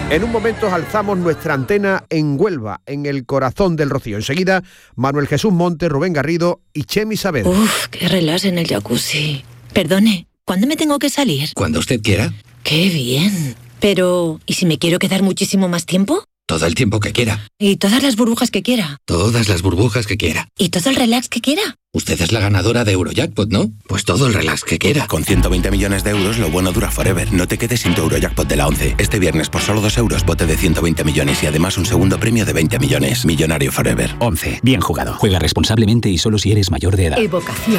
En un momento alzamos nuestra antena en Huelva, en el corazón del Rocío. Enseguida, Manuel Jesús Montes, Rubén Garrido y Chemi Saavedra. Uf, qué relax en el jacuzzi. Perdone, ¿cuándo me tengo que salir? Cuando usted quiera. ¡Qué bien! Pero, ¿y si me quiero quedar muchísimo más tiempo? Todo el tiempo que quiera. ¿Y todas las burbujas que quiera? Todas las burbujas que quiera. ¿Y todo el relax que quiera? Usted es la ganadora de Eurojackpot, ¿no? Pues todo el relax que quiera. Con 120 millones de euros, lo bueno dura forever. No te quedes sin tu Eurojackpot de la 11. Este viernes, por solo 2 euros, bote de 120 millones y además un segundo premio de 20 millones. Millonario forever. 11. Bien jugado. Juega responsablemente y solo si eres mayor de edad. Evocación.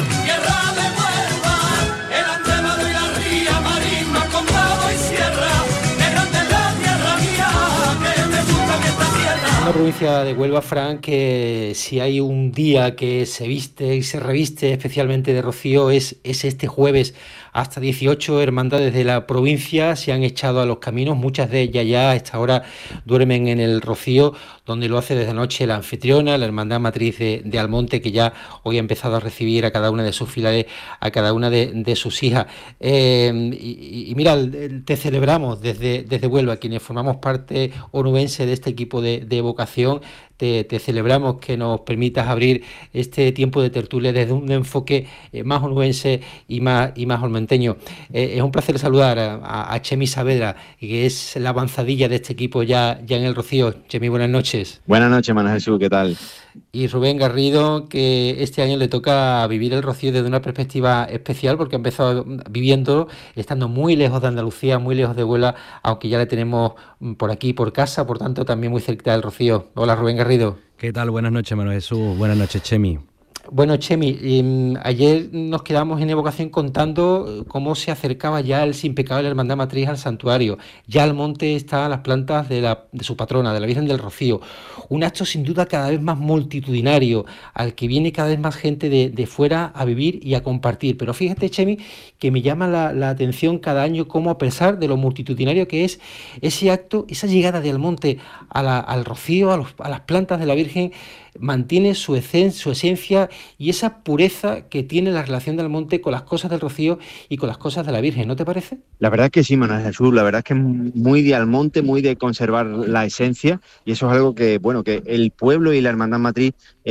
La provincia de Huelva, Fran, que si hay un día que se viste y se reviste especialmente de rocío es este jueves. Hasta 18 hermandades de la provincia se han echado a los caminos, muchas de ellas ya a esta hora duermen en el Rocío, donde lo hace desde anoche la anfitriona, la hermandad matriz de Almonte, que ya hoy ha empezado a recibir a cada una de sus filares, a cada una de sus hijas. Y mira, te celebramos desde Huelva, quienes formamos parte onubense de este equipo de evocación. Te celebramos que nos permitas abrir este tiempo de tertulia desde un enfoque más onubense y más olmenteño. Es un placer saludar a Chemi Saavedra, que es la avanzadilla de este equipo ya en el Rocío. Chemi, buenas noches. Buenas noches, Manuel Jesús, ¿qué tal? Y Rubén Garrido, que este año le toca vivir el Rocío desde una perspectiva especial, porque ha empezado viviendo, estando muy lejos de Andalucía, muy lejos de Huelva, aunque ya le tenemos por aquí, por casa, por tanto también muy cerquita del Rocío. Hola, Rubén Garrido. ¿Qué tal? Buenas noches, Manuel Jesús. Buenas noches, Chemi. Bueno, Chemi, ayer nos quedamos en evocación contando cómo se acercaba ya el sin pecado de la Hermandad Matriz al santuario. Ya Almonte está a las plantas de su patrona, de la Virgen del Rocío. Un acto sin duda cada vez más multitudinario, al que viene cada vez más gente de fuera a vivir y a compartir. Pero fíjate, Chemi, que me llama la atención cada año cómo, a pesar de lo multitudinario que es ese acto, esa llegada de Almonte al Rocío, a las plantas de la Virgen, mantiene su esencia y esa pureza que tiene la relación de Almonte con las cosas del Rocío y con las cosas de la Virgen, ¿no te parece? La verdad es que sí, Manuel Jesús, la verdad es que es muy de Almonte, muy de conservar la esencia, y eso es algo que, bueno, que el pueblo y la Hermandad Matriz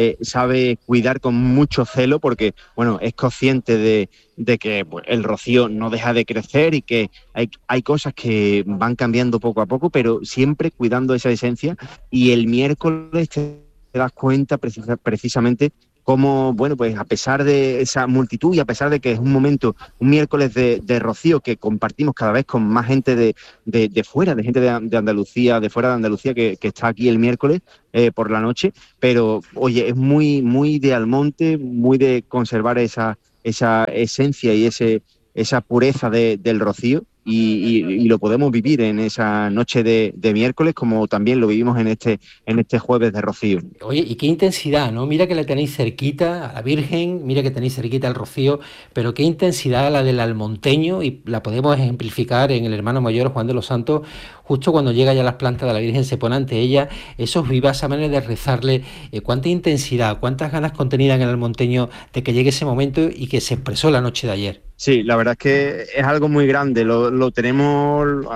sabe cuidar con mucho celo, porque, bueno, es consciente de que pues, el Rocío no deja de crecer y que hay cosas que van cambiando poco a poco, pero siempre cuidando esa esencia. Y el miércoles te das cuenta precisamente cómo, bueno, pues a pesar de esa multitud y a pesar de que es un miércoles de Rocío que compartimos cada vez con más gente de fuera, de gente de Andalucía, de fuera de Andalucía que está aquí el miércoles por la noche, pero oye, es muy de Almonte, muy de conservar esa esencia y esa pureza del Rocío. Y lo podemos vivir en esa noche de miércoles, como también lo vivimos en este jueves de Rocío. Oye, y qué intensidad, ¿no? Mira que la tenéis cerquita a la Virgen, mira que tenéis cerquita al Rocío, pero qué intensidad la del almonteño, y la podemos ejemplificar en el hermano mayor Juan de los Santos. Justo cuando llega ya a las plantas de la Virgen, se pone ante ella esos vivas, esa manera de rezarle. Cuánta intensidad, cuántas ganas contenidas en el almonteño de que llegue ese momento y que se expresó la noche de ayer. Sí, la verdad es que es algo muy grande. Lo tenemos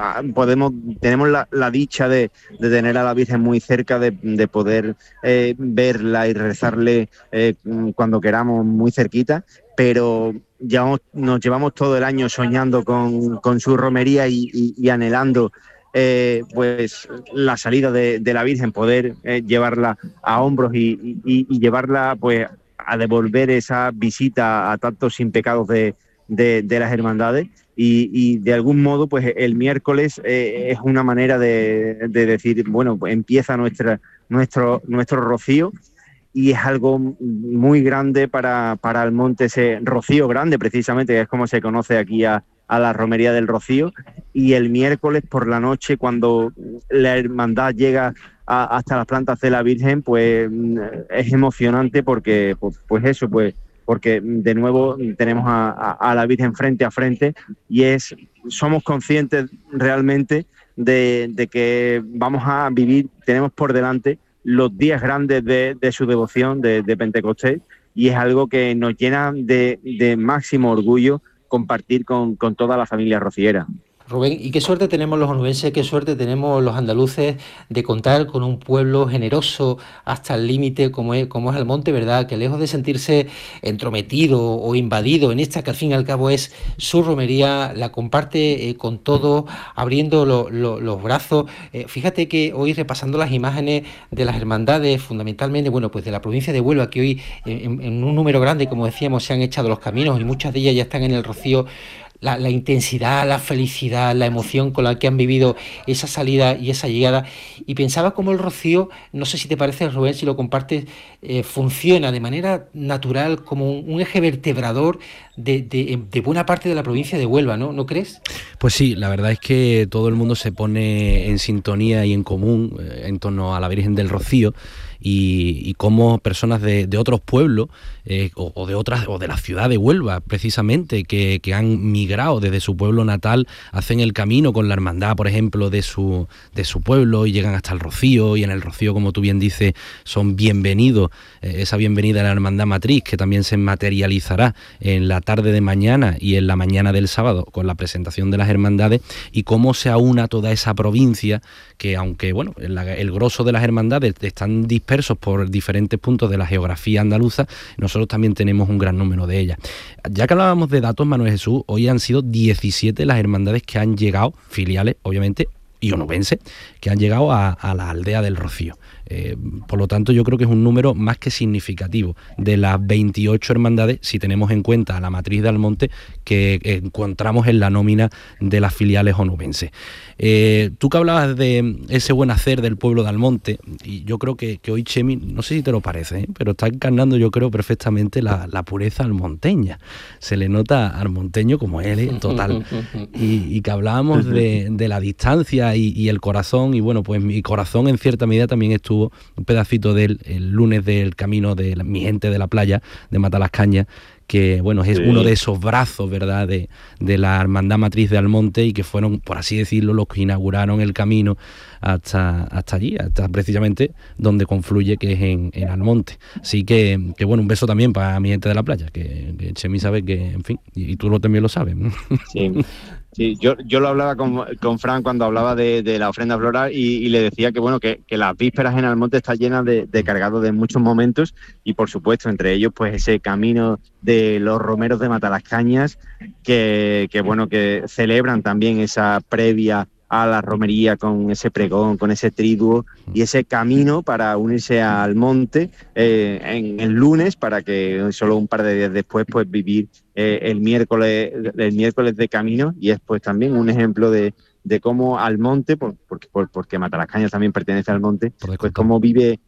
la dicha de tener a la Virgen muy cerca, de poder verla y rezarle cuando queramos, muy cerquita, pero nos llevamos todo el año soñando con su romería y anhelando pues la salida de la Virgen, poder llevarla a hombros y llevarla pues a devolver esa visita a tantos sin pecados de las hermandades, y de algún modo pues el miércoles es una manera de decir, bueno, pues empieza nuestro Rocío, y es algo muy grande para Almonte, ese Rocío grande precisamente, que es como se conoce aquí a la romería del Rocío. Y el miércoles por la noche, cuando la hermandad llega hasta las plantas de la Virgen, pues es emocionante, porque porque de nuevo tenemos a la Virgen frente a frente, y somos conscientes realmente de que vamos a vivir, tenemos por delante los días grandes de su devoción de Pentecostés, y es algo que nos llena de máximo orgullo compartir con toda la familia rociera. Rubén, y qué suerte tenemos los onubenses, qué suerte tenemos los andaluces de contar con un pueblo generoso hasta el límite como es Almonte, ¿verdad? Que lejos de sentirse entrometido o invadido en esta que al fin y al cabo es su romería, la comparte con todo, abriendo los brazos. Fíjate que hoy, repasando las imágenes de las hermandades, fundamentalmente, bueno, pues de la provincia de Huelva, que hoy en un número grande, como decíamos, se han echado los caminos y muchas de ellas ya están en el Rocío. La intensidad, la felicidad, la emoción con la que han vivido esa salida y esa llegada. Y pensaba cómo el Rocío, no sé si te parece, Rubén, si lo compartes, funciona de manera natural como un eje vertebrador de buena parte de la provincia de Huelva, ¿no? ¿No crees? Pues sí, la verdad es que todo el mundo se pone en sintonía y en común en torno a la Virgen del Rocío. Y cómo personas de otros pueblos o de la ciudad de Huelva precisamente que han migrado desde su pueblo natal hacen el camino con la hermandad, por ejemplo, de su pueblo y llegan hasta el Rocío, y en el Rocío, como tú bien dices, son bienvenidos, esa bienvenida a la hermandad matriz que también se materializará en la tarde de mañana y en la mañana del sábado con la presentación de las hermandades, y cómo se aúna toda esa provincia que, aunque bueno, el grosso de las hermandades están dispersos por diferentes puntos de la geografía andaluza, nosotros también tenemos un gran número de ellas. Ya que hablábamos de datos, Manuel Jesús, hoy han sido 17 las hermandades que han llegado, filiales obviamente y onubenses, que han llegado a la aldea del Rocío. Por lo tanto, yo creo que es un número más que significativo de las 28 hermandades, si tenemos en cuenta la matriz de Almonte, que encontramos en la nómina de las filiales onubenses. Tú que hablabas de ese buen hacer del pueblo de Almonte, y yo creo que hoy Chemi, no sé si te lo parece, pero está encarnando, yo creo, perfectamente la pureza almonteña. Se le nota almonteño como él, total. Y que hablábamos de la distancia y el corazón, y bueno, pues mi corazón en cierta medida también estuvo un pedacito del el lunes del camino de mi gente de la playa de Matalascañas, que bueno, es uno de esos brazos, ¿verdad?, de la hermandad matriz de Almonte, y que fueron, por así decirlo, los que inauguraron el camino hasta allí, hasta precisamente donde confluye, que es en Almonte. Así que bueno, un beso también para mi gente de la playa, que Chemi sabe que, en fin, y tú también lo sabes. Sí, yo lo hablaba con Fran cuando hablaba de la ofrenda floral, y le decía que bueno, que las vísperas en Almonte están llenas de cargados de muchos momentos, y por supuesto entre ellos pues ese camino de los romeros de Matalascañas que bueno, que celebran también esa previa a la romería con ese pregón, con ese triduo y ese camino para unirse al monte en el lunes, para que solo un par de días después pues vivir el miércoles de camino. Y es pues también un ejemplo de cómo Almonte, porque Matalascañas también pertenece al monte, pues cómo vive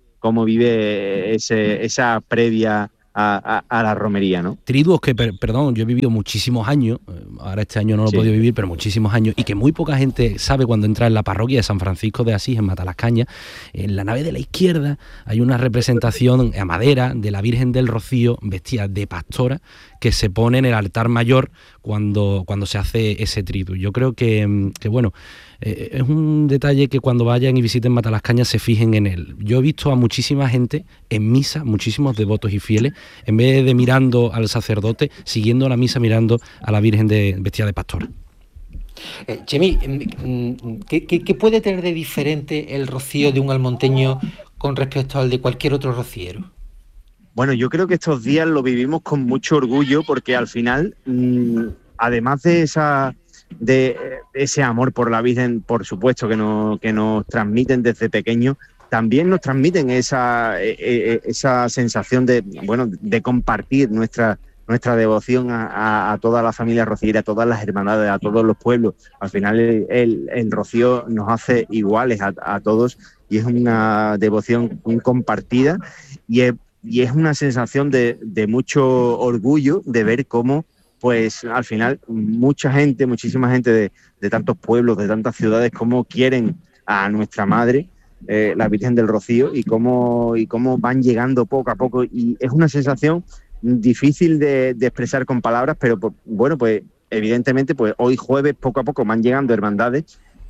esa previa a la romería, ¿no? Triduos que, perdón, yo he vivido muchísimos años, ahora este año no lo he podido vivir, pero muchísimos años, y que muy poca gente sabe cuando entra en la parroquia de San Francisco de Asís, en Matalascañas. En la nave de la izquierda hay una representación a madera de la Virgen del Rocío vestida de pastora, que se pone en el altar mayor cuando se hace ese triduo. Yo creo que bueno, es un detalle que cuando vayan y visiten Matalascañas se fijen en él. Yo he visto a muchísima gente en misa, muchísimos devotos y fieles, en vez de mirando al sacerdote, siguiendo la misa, mirando a la Virgen vestida de pastora. Chemi, ¿qué puede tener de diferente el rocío de un almonteño con respecto al de cualquier otro rociero? Bueno, yo creo que estos días lo vivimos con mucho orgullo, porque al final, además de ese amor por la Virgen, por supuesto, que nos transmiten desde pequeños, también nos transmiten esa sensación de compartir nuestra devoción a toda la familia rociera, a todas las hermandades, a todos los pueblos. Al final el rocío nos hace iguales a todos, y es una devoción compartida, y es una sensación de mucho orgullo de ver cómo, pues al final, muchísima gente de tantos pueblos, de tantas ciudades, cómo quieren a nuestra madre, la Virgen del Rocío, y cómo van llegando poco a poco. Y es una sensación difícil de expresar con palabras, pero bueno, pues evidentemente pues hoy jueves poco a poco van llegando hermandades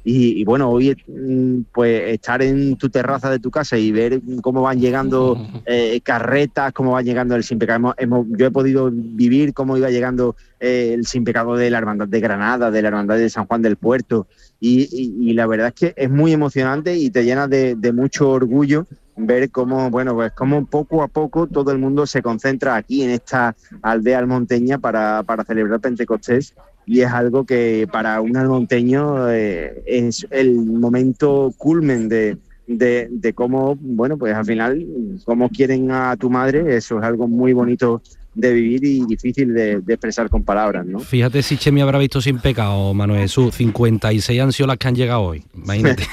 Y bueno, hoy pues estar en tu terraza de tu casa y ver cómo van llegando carretas, cómo va llegando el Sin Pecado. Yo he podido vivir cómo iba llegando el Sin Pecado de la Hermandad de Granada, de la Hermandad de San Juan del Puerto, y la verdad es que es muy emocionante y te llena de mucho orgullo ver cómo, bueno, pues cómo poco a poco todo el mundo se concentra aquí en esta aldea almonteña para celebrar Pentecostés, y es algo que para un almonteño es el momento culmen de cómo, bueno, pues al final, cómo quieren a tu madre. Eso es algo muy bonito de vivir y difícil de expresar con palabras, ¿no? Fíjate si Chemi habrá visto Sin Pecado, Manuel Jesús, 56 han sido las que han llegado hoy, imagínate.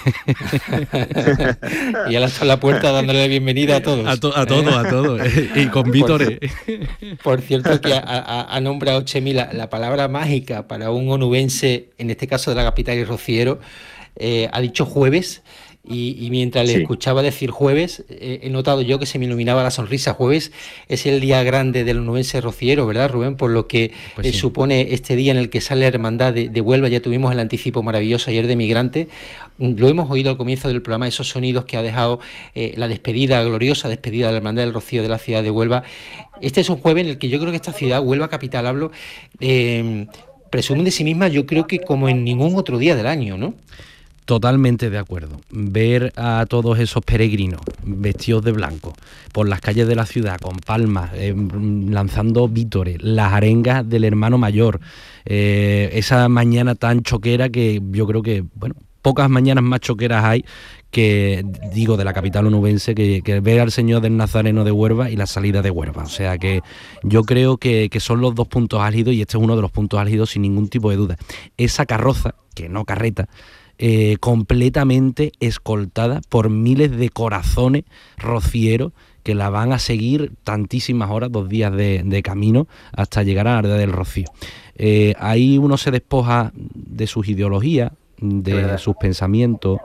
Y él está en la puerta dándole la bienvenida a todos. A todos, y con vítores. Por cierto, que ha nombrado Chemi la palabra mágica para un onubense, en este caso de la capital y rociero, ha dicho jueves. Y mientras le escuchaba decir jueves, he notado yo que se me iluminaba la sonrisa. Jueves es el día grande del onubense rociero, ¿verdad, Rubén? Por lo que sí, supone este día en el que sale la hermandad de Huelva. Ya tuvimos el anticipo maravilloso ayer de Migrante. Lo hemos oído al comienzo del programa, esos sonidos que ha dejado la despedida, gloriosa despedida de la hermandad del Rocío de la ciudad de Huelva. Este es un jueves en el que yo creo que esta ciudad, Huelva capital hablo, presume de sí misma, yo creo que como en ningún otro día del año, ¿no? Totalmente de acuerdo. Ver a todos esos peregrinos vestidos de blanco por las calles de la ciudad con palmas, lanzando vítores, las arengas del hermano mayor, esa mañana tan choquera que yo creo que, bueno, pocas mañanas más choqueras hay que, digo, de la capital onubense, que ver al Señor del Nazareno de Huelva y la salida de Huelva. O sea que yo creo que son los dos puntos álgidos, y este es uno de los puntos álgidos sin ningún tipo de duda. Esa carroza, que no carreta, completamente escoltada por miles de corazones rocieros que la van a seguir tantísimas horas, 2 días de camino hasta llegar a la Aldea del Rocío. Ahí uno se despoja de sus ideologías, de sus pensamientos,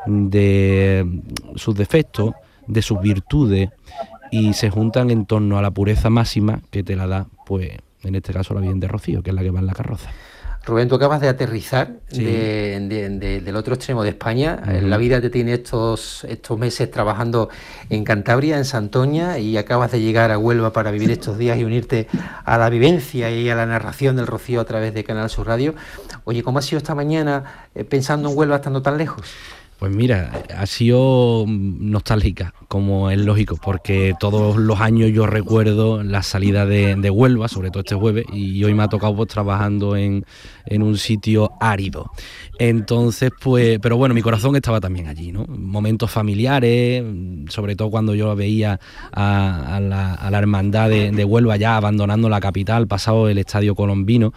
de sus defectos, de sus virtudes, y se juntan en torno a la pureza máxima que te la da, pues en este caso, la Virgen de Rocío, que es la que va en la carroza. Rubén, tú acabas de aterrizar sí, del otro extremo de España. La vida te tiene estos meses trabajando en Cantabria, en Santoña, y acabas de llegar a Huelva para vivir estos días y unirte a la vivencia y a la narración del Rocío a través de Canal Sur Radio. Oye, ¿cómo ha sido esta mañana pensando en Huelva estando tan lejos? Pues mira, ha sido nostálgica, como es lógico, porque todos los años yo recuerdo la salida de Huelva, sobre todo este jueves, y hoy me ha tocado pues trabajando en un sitio árido. Entonces, pues, pero bueno, mi corazón estaba también allí, ¿no? Momentos familiares, sobre todo cuando yo veía a la hermandad de Huelva ya abandonando la capital, pasado el Estadio Colombino.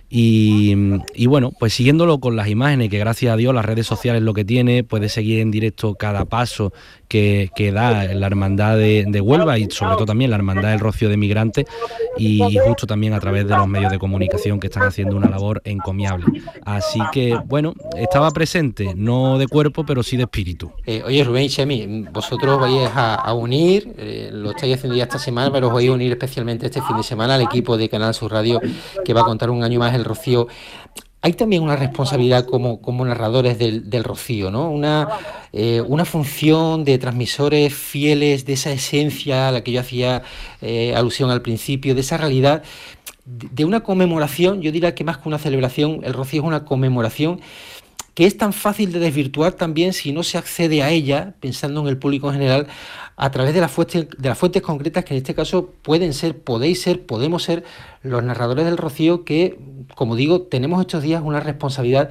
Y bueno, pues siguiéndolo con las imágenes, que gracias a Dios las redes sociales lo que tiene, puede seguir en directo cada paso que da la hermandad de Huelva, y sobre todo también la hermandad del Rocío de Migrantes, y justo también a través de los medios de comunicación que están haciendo una labor encomiable. Así que bueno, estaba presente, no de cuerpo, pero sí de espíritu. Oye, Rubén y Chemi, vosotros vais a unir, lo estáis haciendo ya esta semana, pero os vais a unir especialmente este fin de semana al equipo de Canal Sur Radio, que va a contar un año más el Rocío. Hay también una responsabilidad como narradores del Rocío, ¿no? Una función de transmisores fieles de esa esencia a la que yo hacía alusión al principio, de esa realidad, de una conmemoración. Yo diría que más que una celebración, el Rocío es una conmemoración que es tan fácil de desvirtuar también si no se accede a ella, pensando en el público en general, a través de las fuentes concretas, que en este caso podemos ser los narradores del Rocío, que, como digo, tenemos estos días una responsabilidad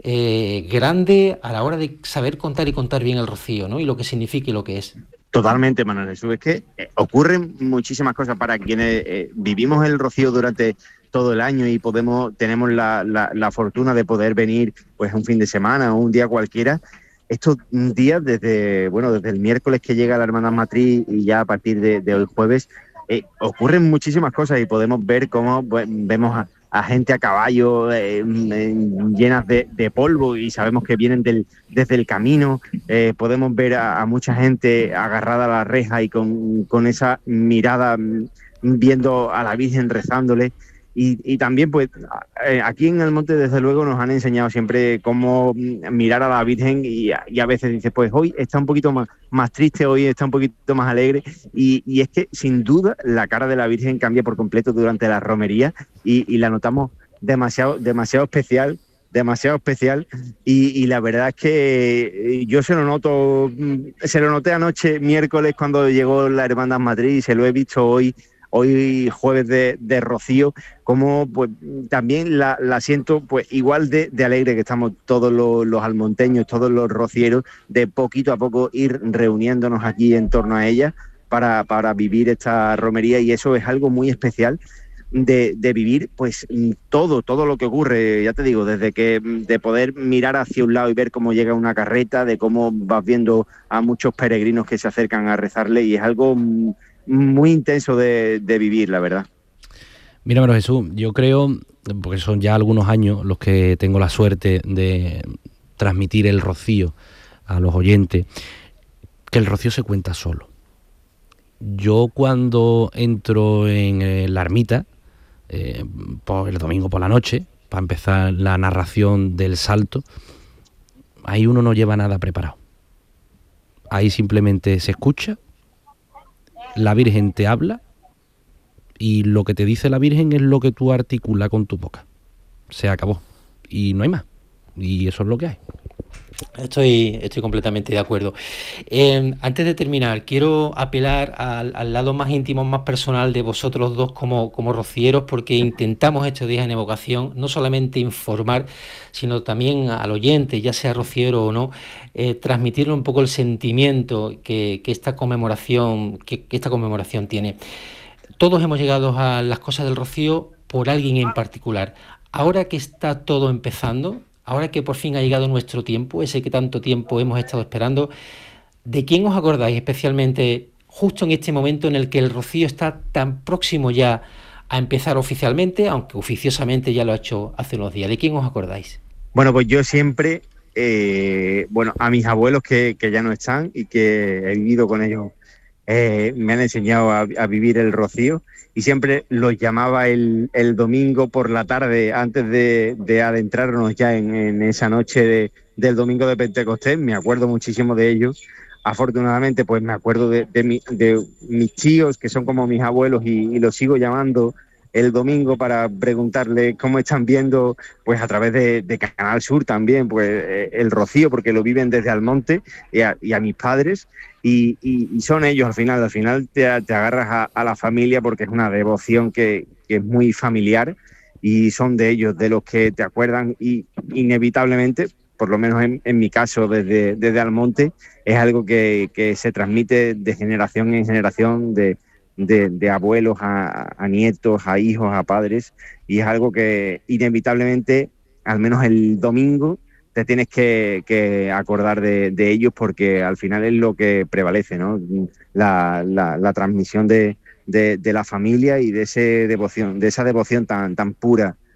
grande a la hora de saber contar y contar bien el Rocío, ¿no? Y lo que significa y lo que es. Totalmente, Manuel Jesús. Es que ocurren muchísimas cosas para quienes vivimos el Rocío durante todo el año y tenemos la fortuna de poder venir pues un fin de semana o un día cualquiera. Estos días, desde el miércoles que llega la Hermandad Matriz y ya a partir de hoy jueves, ocurren muchísimas cosas y podemos ver cómo vemos a gente a caballo llenas de polvo, y sabemos que vienen desde el camino. Podemos ver a mucha gente agarrada a la reja y con esa mirada viendo a la Virgen, rezándole. Y también, pues, aquí en el monte, desde luego, nos han enseñado siempre cómo mirar a la Virgen y a veces dices, pues hoy está un poquito más triste, hoy está un poquito más alegre. Y es que, sin duda, la cara de la Virgen cambia por completo durante la romería y la notamos demasiado especial. Demasiado especial y la verdad es que yo se lo noté anoche miércoles cuando llegó la Hermandad Madrid y se lo he visto hoy jueves de Rocío, como pues también la siento pues igual de alegre que estamos todos los almonteños, todos los rocieros, de poquito a poco ir reuniéndonos aquí en torno a ella para vivir esta romería, y eso es algo muy especial de vivir pues todo lo que ocurre, ya te digo, desde que de poder mirar hacia un lado y ver cómo llega una carreta, de cómo vas viendo a muchos peregrinos que se acercan a rezarle, y es algo muy intenso de vivir, la verdad. Mira, Manuel Jesús, yo creo, porque son ya algunos años los que tengo la suerte de transmitir el rocío a los oyentes, que el rocío se cuenta solo. Yo cuando entro en la ermita, el domingo por la noche, para empezar la narración del salto, ahí uno no lleva nada preparado. Ahí simplemente se escucha, la Virgen te habla y lo que te dice la Virgen es lo que tú articulas con tu boca. Se acabó. Y no hay más. Y eso es lo que hay. Estoy completamente de acuerdo. Antes de terminar, quiero apelar al lado más íntimo, más personal de vosotros dos como rocieros, porque intentamos estos días en Evocación no solamente informar, sino también al oyente, ya sea rociero o no, transmitirle un poco el sentimiento que esta conmemoración tiene. Todos hemos llegado a las cosas del Rocío por alguien en particular. Ahora que está todo empezando, ahora que por fin ha llegado nuestro tiempo, ese que tanto tiempo hemos estado esperando, ¿de quién os acordáis especialmente justo en este momento en el que el Rocío está tan próximo ya a empezar oficialmente, aunque oficiosamente ya lo ha hecho hace unos días? ¿De quién os acordáis? Bueno, pues yo siempre, a mis abuelos que ya no están y que he vivido con ellos, me han enseñado a vivir el Rocío, y siempre los llamaba el domingo por la tarde, antes de adentrarnos ya en esa noche del domingo de Pentecostés. Me acuerdo muchísimo de ellos. Afortunadamente, pues me acuerdo de mis tíos, que son como mis abuelos, y los sigo llamando el domingo para preguntarle cómo están viendo, pues a través de Canal Sur también, pues el Rocío, porque lo viven desde Almonte, y a mis padres, y son ellos al final te agarras a la familia, porque es una devoción que es muy familiar, y son de ellos de los que te acuerdan, y inevitablemente, por lo menos en mi caso desde Almonte, es algo que se transmite de generación en generación, de abuelos a nietos, a hijos, a padres, y es algo que inevitablemente, al menos el domingo, te tienes que acordar de ellos, porque al final es lo que prevalece, ¿no? La transmisión de la familia y de esa devoción tan pura